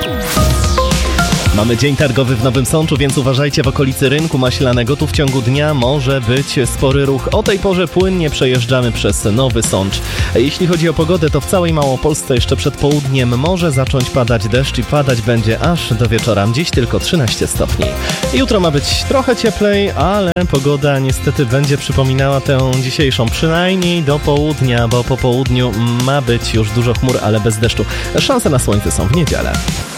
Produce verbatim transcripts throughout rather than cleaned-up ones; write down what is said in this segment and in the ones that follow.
Mamy dzień targowy w Nowym Sączu, więc uważajcie w okolicy Rynku Maślanego. Tu w ciągu dnia może być spory ruch. O tej porze płynnie przejeżdżamy przez Nowy Sącz. Jeśli chodzi o pogodę, to w całej Małopolsce jeszcze przed południem może zacząć padać deszcz i padać będzie aż do wieczora. Dziś tylko trzynaście stopni. Jutro ma być trochę cieplej, ale pogoda niestety będzie przypominała tę dzisiejszą, przynajmniej do południa, bo po południu ma być już dużo chmur, ale bez deszczu. Szanse na słońce są w niedzielę.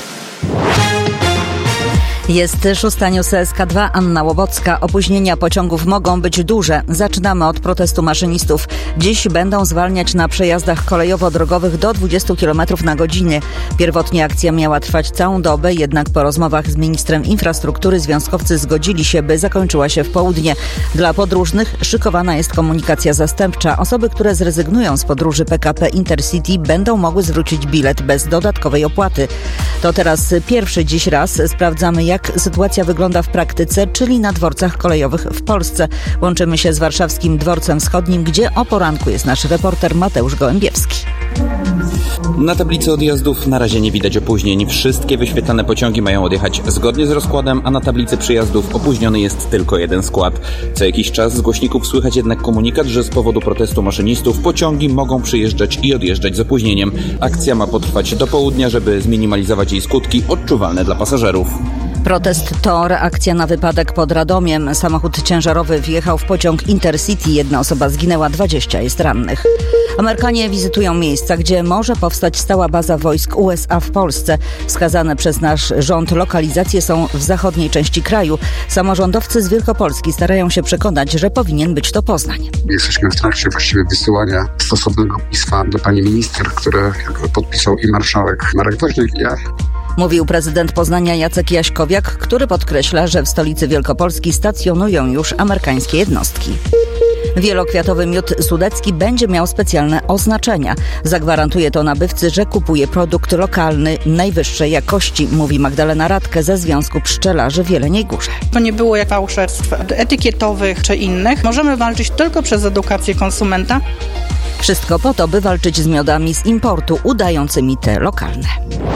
Jest szósta news S K dwa, Anna Łobocka. Opóźnienia pociągów mogą być duże. Zaczynamy od protestu maszynistów. Dziś będą zwalniać na przejazdach kolejowo-drogowych do dwadzieścia kilometrów na godzinę. Pierwotnie akcja miała trwać całą dobę, jednak po rozmowach z ministrem infrastruktury związkowcy zgodzili się, by zakończyła się w południe. Dla podróżnych szykowana jest komunikacja zastępcza. Osoby, które zrezygnują z podróży P K P Intercity, będą mogły zwrócić bilet bez dodatkowej opłaty. To teraz pierwszy dziś raz sprawdzamy, jak Jak sytuacja wygląda w praktyce, czyli na dworcach kolejowych w Polsce. Łączymy się z warszawskim Dworcem Wschodnim, gdzie o poranku jest nasz reporter Mateusz Gołębiewski. Na tablicy odjazdów na razie nie widać opóźnień. Wszystkie wyświetlane pociągi mają odjechać zgodnie z rozkładem, a na tablicy przyjazdów opóźniony jest tylko jeden skład. Co jakiś czas z głośników słychać jednak komunikat, że z powodu protestu maszynistów pociągi mogą przyjeżdżać i odjeżdżać z opóźnieniem. Akcja ma potrwać do południa, żeby zminimalizować jej skutki odczuwalne dla pasażerów. Protest to reakcja na wypadek pod Radomiem. Samochód ciężarowy wjechał w pociąg Intercity. Jedna osoba zginęła, dwadzieścia jest rannych. Amerykanie wizytują miejsca, gdzie może powstać stała baza wojsk U S A w Polsce. Wskazane przez nasz rząd lokalizacje są w zachodniej części kraju. Samorządowcy z Wielkopolski starają się przekonać, że powinien być to Poznań. Jesteśmy w trakcie właściwie wysyłania stosownego pisma do pani minister, które podpisał i marszałek Marek Woźniak i ja. Mówił prezydent Poznania Jacek Jaśkowiak, który podkreśla, że w stolicy Wielkopolski stacjonują już amerykańskie jednostki. Wielokwiatowy miód sudecki będzie miał specjalne oznaczenia. Zagwarantuje to nabywcy, że kupuje produkt lokalny najwyższej jakości, mówi Magdalena Radke ze Związku Pszczelarzy w Jeleniej Górze. To nie było jak fałszerstw etykietowych czy innych. Możemy walczyć tylko przez edukację konsumenta. Wszystko po to, by walczyć z miodami z importu, udającymi te lokalne.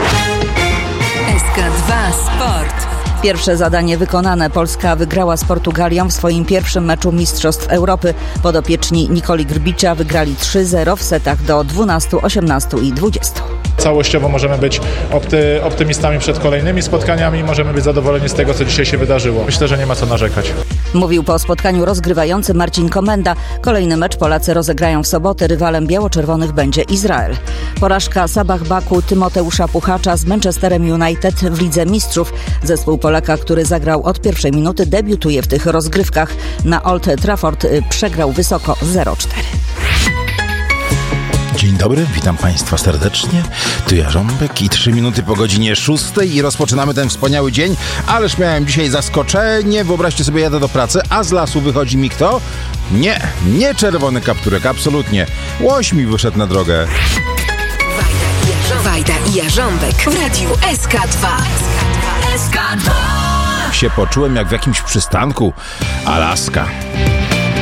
S K dwa Sport. Pierwsze zadanie wykonane. Polska wygrała z Portugalią w swoim pierwszym meczu Mistrzostw Europy. Podopieczni Nikoli Grbicza wygrali trzy zero w setach do dwunastu, osiemnastu i dwudziestu. Całościowo możemy być opty, optymistami przed kolejnymi spotkaniami. Możemy być zadowoleni z tego, co dzisiaj się wydarzyło. Myślę, że nie ma co narzekać. Mówił po spotkaniu rozgrywający Marcin Komenda. Kolejny mecz Polacy rozegrają w sobotę. Rywalem biało-czerwonych będzie Izrael. Porażka Sabah Baku Tymoteusza Puchacza z Manchesterem United w Lidze Mistrzów. Zespół Polaka, który zagrał od pierwszej minuty, debiutuje w tych rozgrywkach. Na Old Trafford przegrał wysoko zero cztery. Dzień dobry, witam Państwa serdecznie. Tu Jarząbek i trzy minuty po godzinie szóstej i rozpoczynamy ten wspaniały dzień. Ależ miałem dzisiaj zaskoczenie. Wyobraźcie sobie, jadę do pracy, a z lasu wychodzi mi kto? Nie, nie czerwony kapturek, absolutnie. Łoś mi wyszedł na drogę. Wajda i Jarząbek w radiu S K dwa. S K dwa. Się poczułem jak w jakimś przystanku. Alaska.